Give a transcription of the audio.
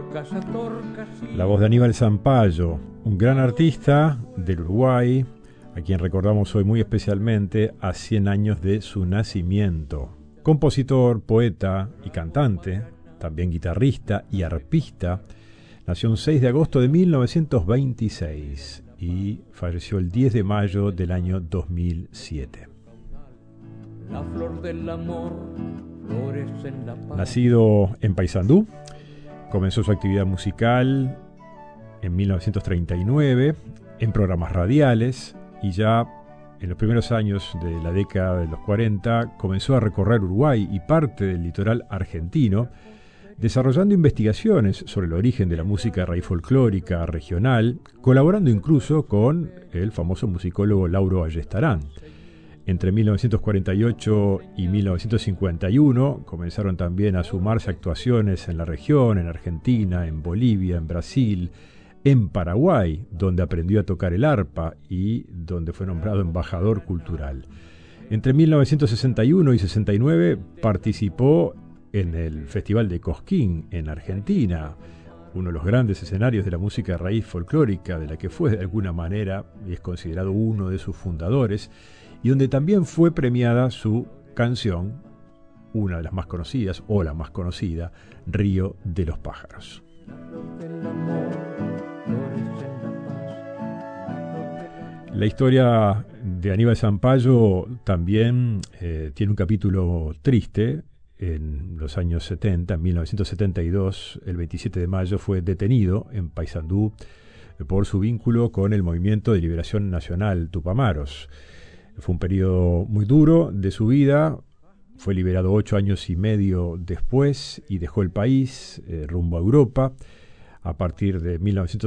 La voz de Aníbal Zampayo, un gran artista del Uruguay, a quien recordamos hoy muy especialmente a 100 años de su nacimiento. Compositor, poeta y cantante, también guitarrista y arpista, nació un 6 de agosto de 1926 y falleció el 10 de mayo del año 2007. La flor del amor florece en la paz. Nacido en Paysandú, comenzó su actividad musical en 1939 en programas radiales y ya en los primeros años de la década de los 40 comenzó a recorrer Uruguay y parte del litoral argentino, desarrollando investigaciones sobre el origen de la música de raíz folclórica regional, colaborando incluso con el famoso musicólogo Lauro Ayestarán. Entre 1948 y 1951 comenzaron también a sumarse actuaciones en la región, en Argentina, en Bolivia, en Brasil, en Paraguay, donde aprendió a tocar el arpa y donde fue nombrado embajador cultural. Entre 1961 y 69 participó en el Festival de Cosquín, en Argentina, uno de los grandes escenarios de la música de raíz folclórica, de la que fue de alguna manera y es considerado uno de sus fundadores, y donde también fue premiada su canción, una de las más conocidas, o la más conocida, Río de los Pájaros. La historia de Aníbal Zampayo también tiene un capítulo triste. En los años 70, en 1972, el 27 de mayo, fue detenido en Paysandú por su vínculo con el Movimiento de Liberación Nacional Tupamaros. Fue un periodo muy duro de su vida. Fue liberado 8 años y medio después y dejó el país rumbo a Europa. A partir de 1970